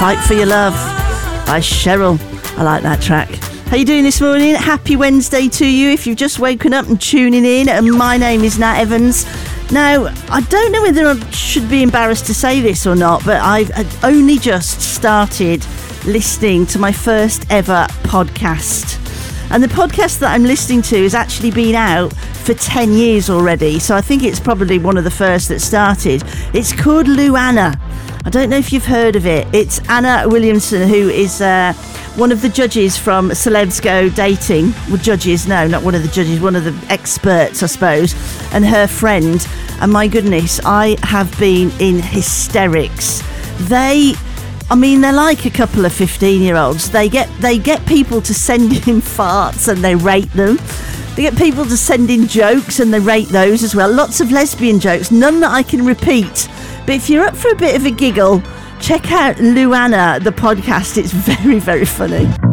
Fight for Your Love by Cheryl. I like that track. How you doing this morning? Happy Wednesday to you if you've just woken up and tuning in. And my name is Nat Evans. Now, I don't know whether I should be embarrassed to say this or not, but I've only just started listening to my first ever podcast. And the podcast that I'm listening to has actually been out for 10 years already. So I think it's probably one of the first that started. It's called Luana. I don't know if you've heard of it. It's Anna Williamson, who is one of the judges from Celebs Go Dating. Well, judges, no, not one of the judges, one of the experts, I suppose, and her friend. And my goodness, I have been in hysterics. They're like a couple of 15-year-olds. They get people to send in farts and they rate them. They get people to send in jokes and they rate those as well. Lots of lesbian jokes, none that I can repeat. But if you're up for a bit of a giggle, check out Luana, the podcast. It's very, very funny.